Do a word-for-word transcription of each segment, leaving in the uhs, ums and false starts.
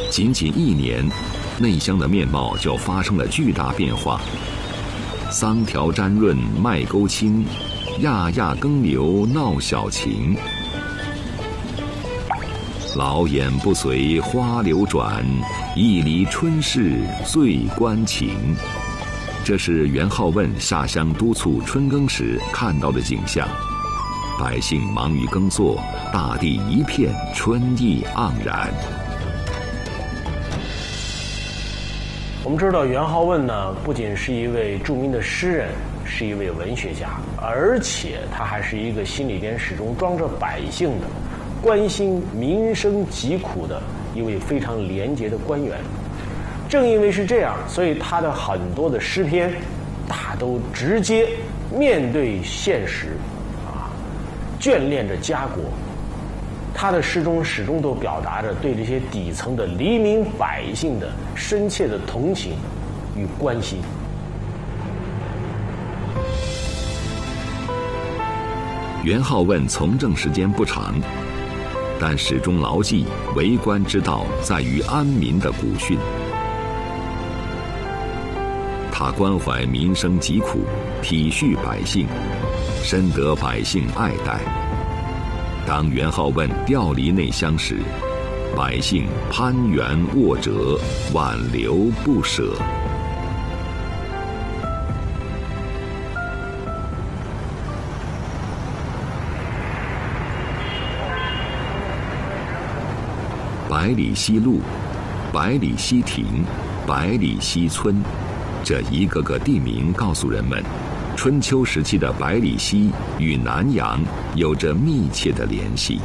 仅仅一年，内乡的面貌就发生了巨大变化。桑条沾润麦沟青，亚亚耕牛闹小情。老眼不随花流转，一离春事最关情。这是元好问下乡督促春耕时看到的景象。百姓忙于耕作，大地一片春意盎然。 我们知道元好问呢，不仅是一位著名的诗人，是一位文学家，而且他还是一个心里边始终装着百姓的、关心民生疾苦的一位非常廉洁的官员。正因为是这样，所以他的很多的诗篇大都直接面对现实啊，眷恋着家国。他的诗中始终都表达着对这些底层的黎民百姓的深切的同情与关心。 元好问从政时间不长，但始终牢记为官之道在于安民的古训。他关怀民生疾苦，体恤百姓，深得百姓爱戴。当元好问调离内乡时，百姓攀援握折，挽留不舍。百里奚路、百里奚亭、百里奚村，这一个个地名告诉人们，春秋时期的百里奚与南阳有着密切的联系。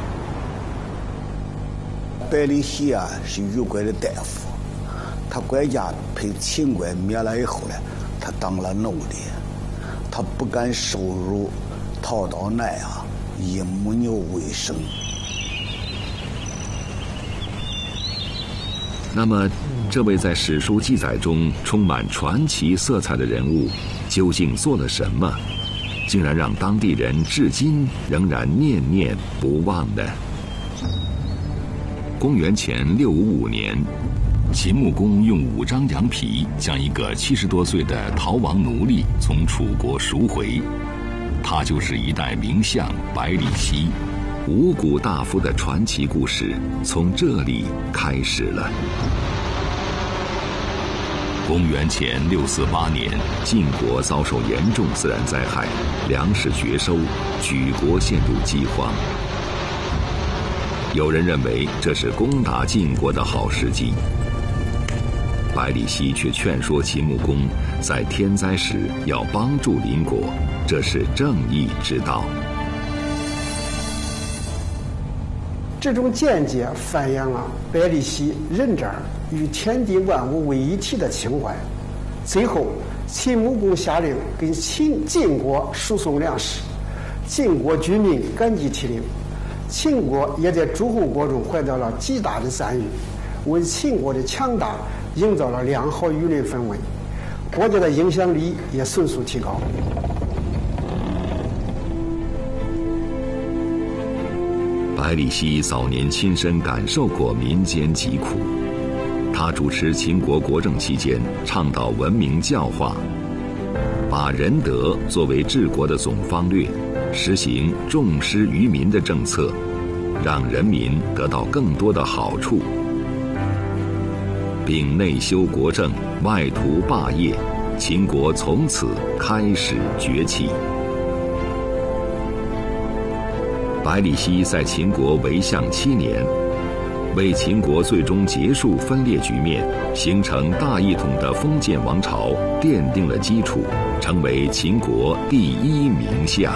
百里奚啊，是虞国的大夫，他国家被秦国灭了以后呢，他当了奴隶，他不敢受辱，逃到南阳，以母牛为生。 那么，这位在史书记载中充满传奇色彩的人物，究竟做了什么，竟然让当地人至今仍然念念不忘呢？公元前六五五年，秦穆公用五张羊皮将一个七十多岁的逃亡奴隶从楚国赎回，他就是一代名相百里奚。五谷大夫的传奇故事从这里开始了。公元前六四八年，晋国遭受严重自然灾害，粮食绝收，举国陷入饥荒。有人认为这是攻打晋国的好时机，百里奚却劝说秦穆公在天灾时要帮助邻国，这是正义之道。 这种见解反映了百里奚认真与天地万物为一体的情怀。最后，秦穆公下令给秦晋国输送粮食，晋国居民感激涕零，秦国也在诸侯国中获得了极大的赞誉，为秦国的强大营造了良好舆论氛围，国家的影响力也迅速提高。 百里奚早年亲身感受过民间疾苦，他主持秦国国政期间，倡导文明教化，把仁德作为治国的总方略，实行重施于民的政策，让人民得到更多的好处，并内修国政，外图霸业，秦国从此开始崛起。百里奚在秦国为相七年，为秦国最终结束分裂局面，形成大一统的封建王朝奠定了基础，成为秦国第一名相。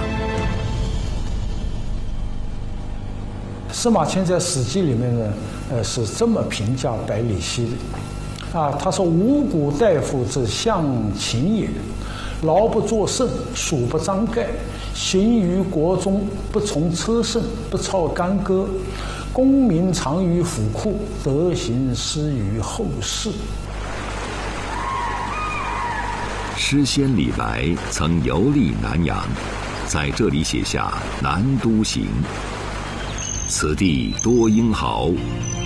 司马迁在《史记》里面呢，呃，是这么评价百里奚的，啊，他说：“五谷大夫之相秦也，劳不作胜，蜀不张盖，行于国中，不从车胜，不操干戈，功名长于府库，德行施于后世。” 诗仙李白曾游历南阳，在这里写下《南都行》：“此地多英豪，